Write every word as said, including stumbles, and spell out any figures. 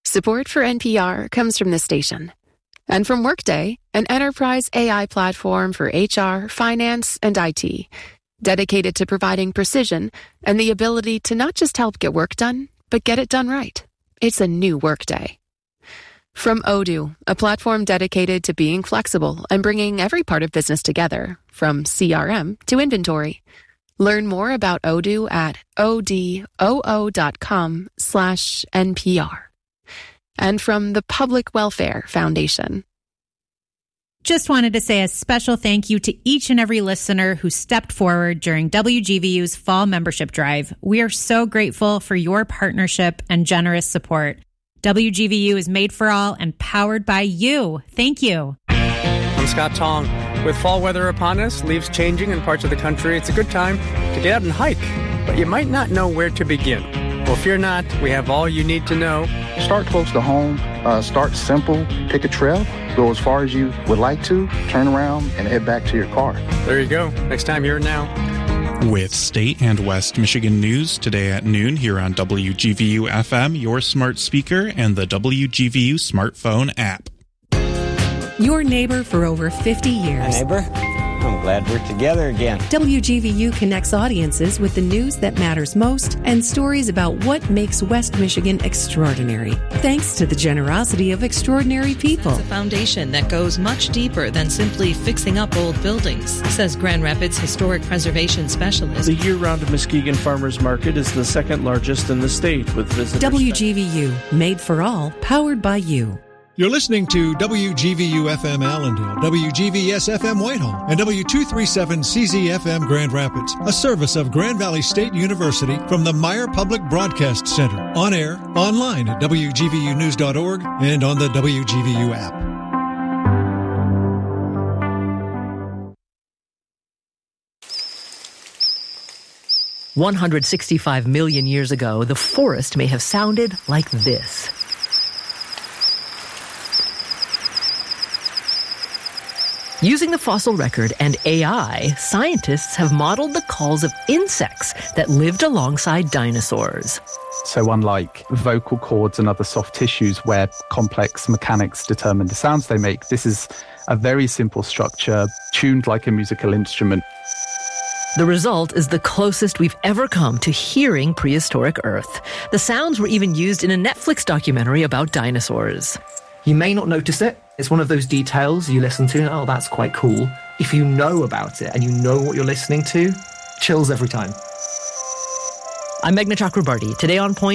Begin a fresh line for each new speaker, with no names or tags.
Support for N P R comes from this station and from Workday, an enterprise A I platform for H R, finance, and I T, dedicated to providing precision and the ability to not just help get work done, but get it done right. It's a new Workday. From Odoo, a platform dedicated to being flexible and bringing every part of business together, from C R M to inventory. Learn more about Odoo at odoo.com slash NPR. And from the Public Welfare Foundation.
Just wanted to say a special thank you to each and every listener who stepped forward during W G V U's fall membership drive. We are so grateful for your partnership and generous support. W G V U is made for all and powered by you. Thank you.
I'm Scott Tong. With fall weather upon us, leaves changing in parts of the country, it's a good time to get out and hike. But you might not know where to begin. Well, fear not, we have all you need to know.
Start close to home, uh, start simple, pick a trail, go as far as you would like to, turn around, and head back to your car.
There you go. Next time, here and now.
With State and West Michigan news today at noon here on W G V U F M, your smart speaker, and the W G V U smartphone app.
Your neighbor for over fifty years.
Hi, neighbor. I'm glad we're together again.
W G V U connects audiences with the news that matters most and stories about what makes West Michigan extraordinary. Thanks to the generosity of extraordinary people.
It's a foundation that goes much deeper than simply fixing up old buildings, says Grand Rapids Historic Preservation Specialist.
The year-round Muskegon Farmers Market is the second largest in the state with visitors.
W G V U, made for all, powered by you.
You're listening to W G V U F M Allendale, W G V S F M Whitehall, and W two thirty-seven C Z F M Grand Rapids, a service of Grand Valley State University from the Meyer Public Broadcast Center. On air, online at W G V U news dot org, and on the W G V U app.
one hundred sixty-five million years ago, the forest may have sounded like this. Using the fossil record and A I, scientists have modeled the calls of insects that lived alongside dinosaurs.
So unlike vocal cords and other soft tissues where complex mechanics determine the sounds they make, this is a very simple structure, tuned like a musical instrument.
The result is the closest we've ever come to hearing prehistoric Earth. The sounds were even used in a Netflix documentary about dinosaurs.
You may not notice it. It's one of those details you listen to, and oh, that's quite cool. If you know about it and you know what you're listening to, chills every time.
I'm Meghna Chakrabarty. Today on Point.